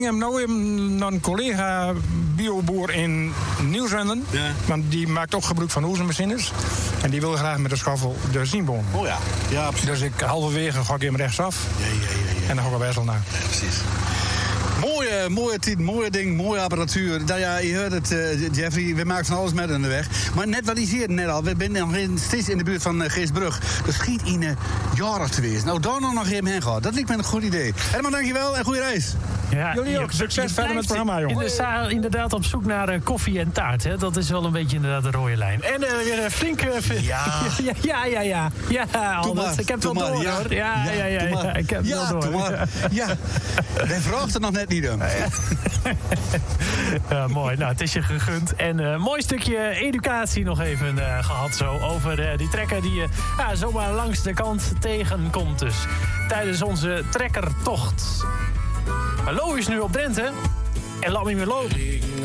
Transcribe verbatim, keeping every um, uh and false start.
Ik heb nu een collega bioboer in Nieuwzanden. Ja. Want die maakt ook gebruik van oezemachines. En die wil graag met de schoffel de zienboom. Oh ja, ja, precies. Dus ik halverwege ga ik hem rechtsaf. Ja, ja, ja, ja. En dan ga ik er best wel naar. Ja, precies. Mooie, mooie tijd, mooie ding, mooie apparatuur. Nou ja, je hoort het, uh, Jeffrey, we maken van alles met onderweg. Maar net wat hij zei net al, we zijn nog in, steeds in de buurt van uh, Geestbrug. Dus schiet in een jaar of twee. Nou, daar nog even heen gaan. Dat lijkt me een goed idee. Herman, dankjewel en goede reis. Ja, Jullie ook. je- Succes je verder met het blijft programma, jongen. In de zaal inderdaad op zoek naar uh, koffie en taart. Hè? Dat is wel een beetje inderdaad de rode lijn. En uh, weer een flinke... Uh, Ja. ja, ja, ja, ja. Ja, Doe Albert, maar, ik heb doe het wel maar, door, ja. hoor. Ja, ja, ja, doe ja, maar. ik heb het ja, wel door. doe maar. Ja, wij vragen het nog net niet om. Ja, mooi, nou, het is je gegund. En een uh, mooi stukje educatie nog even uh, gehad zo. Over uh, die trekker die je uh, zomaar langs de kant tegenkomt dus. Tijdens onze trekkertocht. Maar Lo is nu op Drenthe. En laat me meer lopen.